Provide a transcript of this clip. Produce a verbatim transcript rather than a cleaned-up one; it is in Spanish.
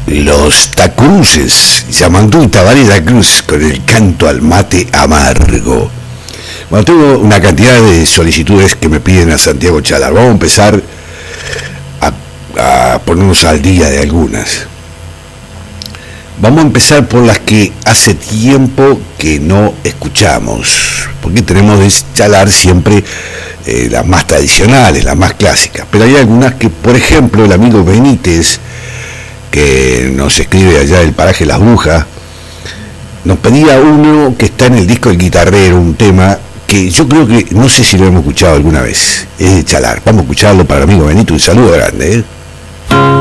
Los Tacruces, Yamandú y Tabaré da Cruz con el canto al mate amargo. Bueno, tengo una cantidad de solicitudes que me piden a Santiago Chalar. Vamos a empezar a, a ponernos al día de algunas. Vamos a empezar por las que hace tiempo que no escuchamos, porque tenemos de Chalar siempre eh, las más tradicionales, las más clásicas, pero hay algunas que, por ejemplo, el amigo Benítez, que nos escribe allá del paraje Las Brujas, nos pedía uno que está en el disco El Guitarrero, un tema que yo creo que, no sé si lo hemos escuchado alguna vez, es de Chalar. Vamos a escucharlo para el amigo Benito, un saludo grande, ¿eh?